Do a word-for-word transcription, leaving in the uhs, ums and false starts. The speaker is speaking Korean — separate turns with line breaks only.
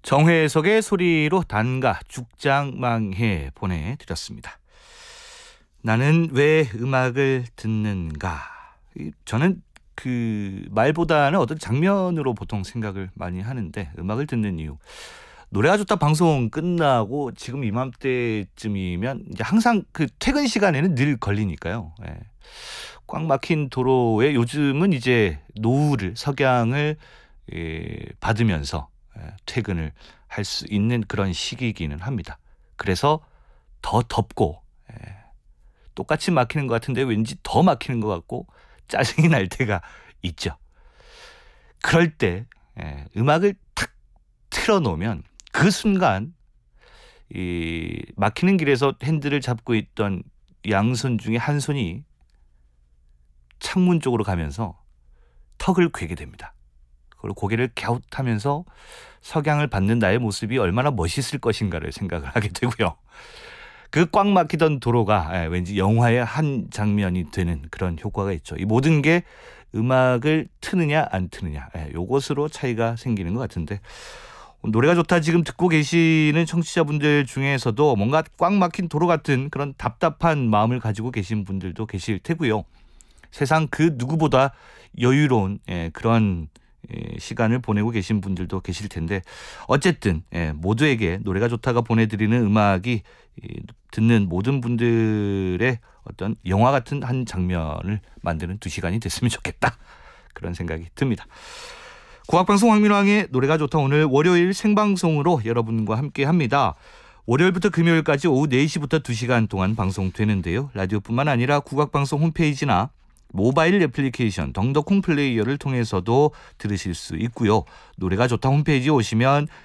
정회석의 소리로 단가 죽장망해 보내드렸습니다. 나는 왜 음악을 듣는가? 저는 그 말보다는 어떤 장면으로 보통 생각을 많이 하는데, 음악을 듣는 이유, 노래가 좋다 방송 끝나고 지금 이맘때쯤이면 이제 항상 그 퇴근 시간에는 늘 걸리니까요. 예. 꽉 막힌 도로에 요즘은 이제 노을을 석양을 예, 받으면서 예, 퇴근을 할 수 있는 그런 시기이기는 합니다. 그래서 더 덥고 예, 똑같이 막히는 것 같은데 왠지 더 막히는 것 같고 짜증이 날 때가 있죠. 그럴 때 예, 음악을 탁 틀어놓으면 그 순간 이 막히는 길에서 핸들을 잡고 있던 양손 중에 한 손이 창문 쪽으로 가면서 턱을 괴게 됩니다. 그리고 고개를 갸웃하면서 석양을 받는 나의 모습이 얼마나 멋있을 것인가를 생각을 하게 되고요. 그 꽉 막히던 도로가 왠지 영화의 한 장면이 되는 그런 효과가 있죠. 이 모든 게 음악을 트느냐 안 트느냐, 요것으로 차이가 생기는 것 같은데, 노래가 좋다 지금 듣고 계시는 청취자분들 중에서도 뭔가 꽉 막힌 도로 같은 그런 답답한 마음을 가지고 계신 분들도 계실 테고요. 세상 그 누구보다 여유로운 그런 시간을 보내고 계신 분들도 계실 텐데, 어쨌든 모두에게 노래가 좋다가 보내드리는 음악이 듣는 모든 분들의 어떤 영화 같은 한 장면을 만드는 두 시간이 됐으면 좋겠다, 그런 생각이 듭니다. 국악방송 황민왕의 노래가 좋다, 오늘 월요일 생방송으로 여러분과 함께합니다. 월요일부터 금요일까지 오후 네 시부터 두 시간 동안 방송되는데요. 라디오뿐만 아니라 국악방송 홈페이지나 모바일 애플리케이션 덩더콩 플레이어를 통해서도 들으실 수 있고요. 노래가 좋다 홈페이지에 오시면